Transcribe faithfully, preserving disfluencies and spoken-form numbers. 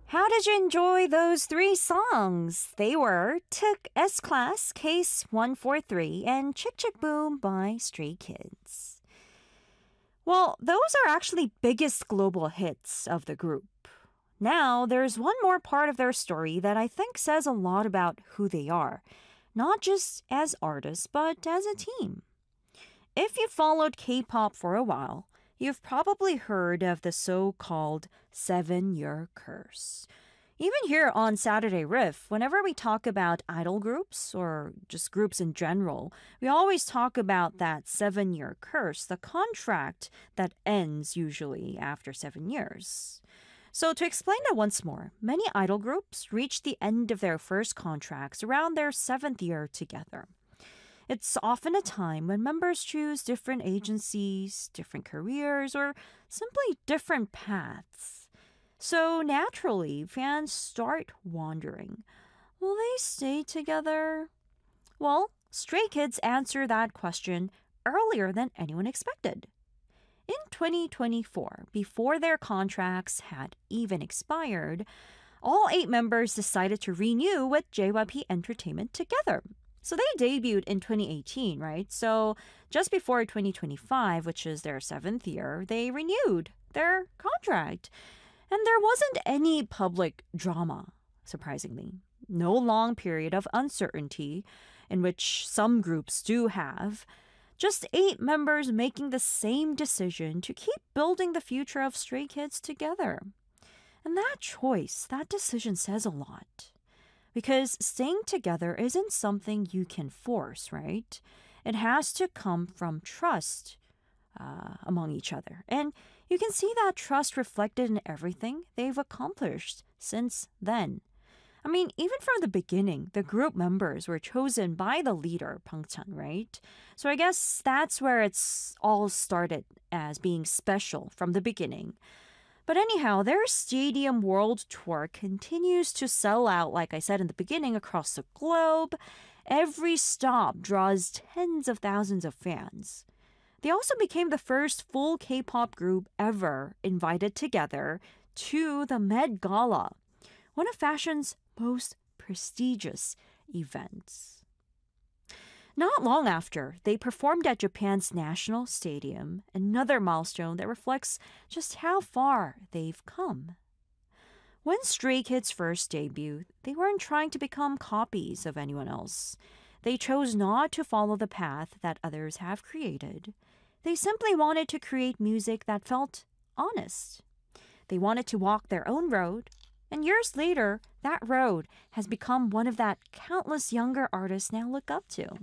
How did you enjoy those three songs? They were Took S-Class, Case one forty-three, and Chick Chick Boom by Stray Kids. Well, those are actually biggest global hits of the group. Now, there's one more part of their story that I think says a lot about who they are, not just as artists, but as a team. If you followed K-pop for a while, you've probably heard of the so-called seven-year curse. Even here on Saturday Riff, whenever we talk about idol groups or just groups in general, we always talk about that seven-year curse, the contract that ends usually after seven years. So to explain it once more, many idol groups reach the end of their first contracts around their seventh year together. It's often a time when members choose different agencies, different careers, or simply different paths. So naturally, fans start wondering, will they stay together? Well, Stray Kids answer that question earlier than anyone expected. In twenty twenty-four, before their contracts had even expired, all eight members decided to renew with J Y P Entertainment together. So they debuted in twenty eighteen, right? So just before twenty twenty-five, which is their seventh year, they renewed their contract. And there wasn't any public drama, surprisingly. No long period of uncertainty, in which some groups do have. Just eight members making the same decision to keep building the future of Stray Kids together. And that choice, that decision says a lot. Because staying together isn't something you can force, right? It has to come from trust uh, among each other. And you can see that trust reflected in everything they've accomplished since then. I mean, even from the beginning, the group members were chosen by the leader, Pangchan, right? So I guess that's where it's all started as being special from the beginning. But anyhow, their Stadium World Tour continues to sell out, like I said in the beginning, across the globe. Every stop draws tens of thousands of fans. They also became the first full K-pop group ever invited together to the Met Gala, one of fashion's most prestigious events. Not long after, they performed at Japan's National Stadium, another milestone that reflects just how far they've come. When Stray Kids first debuted, they weren't trying to become copies of anyone else. They chose not to follow the path that others have created. They simply wanted to create music that felt honest. They wanted to walk their own road, and years later, that road has become one of that countless younger artists now look up to.